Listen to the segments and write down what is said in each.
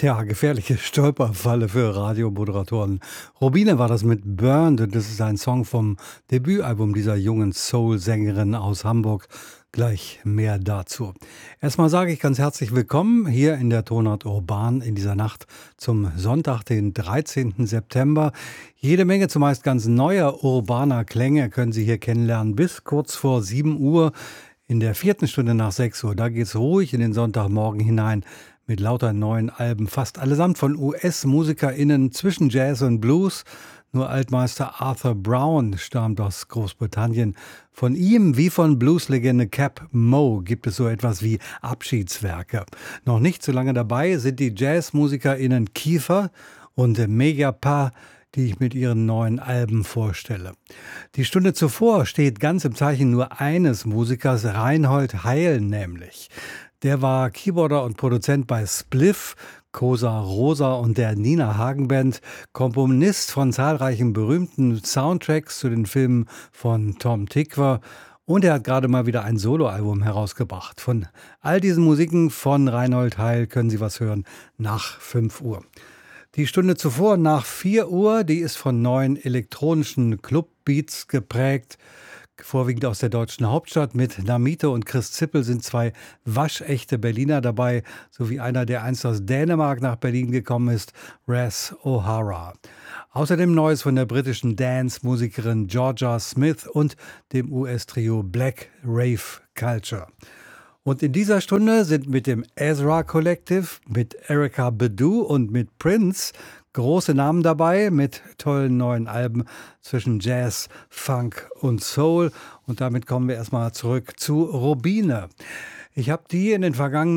Tja, gefährliche Stolperfalle für Radiomoderatoren. Robine war das mit Burned und das ist ein Song vom Debütalbum dieser jungen Soul-Sängerin aus Hamburg. Gleich mehr dazu. Erstmal sage ich ganz herzlich willkommen hier in der Tonart Urban in dieser Nacht zum Sonntag, den 13. September. Jede Menge zumeist ganz neuer urbaner Klänge können Sie hier kennenlernen bis kurz vor 7 Uhr. In der vierten Stunde nach 6 Uhr, da geht's ruhig in den Sonntagmorgen hinein mit lauter neuen Alben, fast allesamt von US-MusikerInnen zwischen Jazz und Blues. Nur Altmeister Arthur Brown stammt aus Großbritannien. Von ihm wie von Blueslegende Cap Moe gibt es so etwas wie Abschiedswerke. Noch nicht so lange dabei sind die JazzmusikerInnen Kiefer und Megapa, die ich mit ihren neuen Alben vorstelle. Die Stunde zuvor steht ganz im Zeichen nur eines Musikers, Reinhold Heil nämlich. Der war Keyboarder und Produzent bei Spliff, Cosa Rosa und der Nina Hagen Band, Komponist von zahlreichen berühmten Soundtracks zu den Filmen von Tom Tykwer und er hat gerade mal wieder ein Soloalbum herausgebracht. Von all diesen Musiken von Reinhold Heil können Sie was hören nach 5 Uhr. Die Stunde zuvor, nach 4 Uhr, die ist von neuen elektronischen Clubbeats geprägt. Vorwiegend aus der deutschen Hauptstadt. Mit Namite und Chris Zippel sind 2 waschechte Berliner dabei, sowie einer, der einst aus Dänemark nach Berlin gekommen ist, Raz O'Hara. Außerdem Neues von der britischen Dance-Musikerin Georgia Smith und dem US-Trio Black Rave Culture. Und in dieser Stunde sind mit dem Ezra Collective, mit Erykah Badu und mit Prince große Namen dabei mit tollen neuen Alben zwischen Jazz, Funk und Soul. Und damit kommen wir erstmal zurück zu Robine. Ich habe die in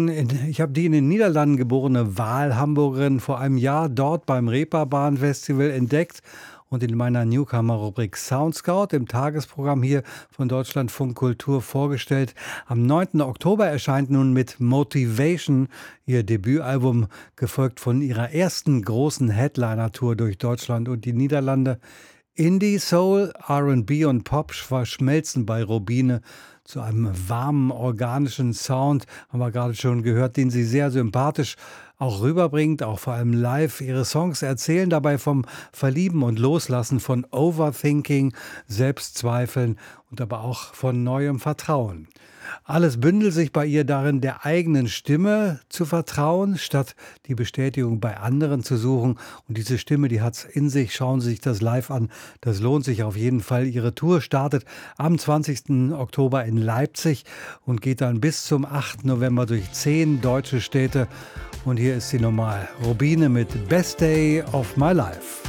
den Niederlanden geborene Wahlhamburgerin vor einem Jahr dort beim Reeperbahn Festival entdeckt und in meiner Newcomer-Rubrik Sound Scout im Tagesprogramm hier von Deutschlandfunk Kultur vorgestellt. Am 9. Oktober erscheint nun mit Motivation ihr Debütalbum, gefolgt von ihrer ersten großen Headliner-Tour durch Deutschland und die Niederlande. Indie, Soul, R&B und Pop verschmelzen bei Robine zu einem warmen, organischen Sound, haben wir gerade schon gehört, den sie sehr sympathisch auch rüberbringt, auch vor allem live. Ihre Songs erzählen dabei vom Verlieben und Loslassen, von Overthinking, Selbstzweifeln und aber auch von neuem Vertrauen. Alles bündelt sich bei ihr darin, der eigenen Stimme zu vertrauen, statt die Bestätigung bei anderen zu suchen. Und diese Stimme, die hat's in sich. Schauen Sie sich das live an. Das lohnt sich auf jeden Fall. Ihre Tour startet am 20. Oktober in Leipzig und geht dann bis zum 8. November durch 10 deutsche Städte. Und hier ist sie nochmal. Robine mit Best Day of My Life.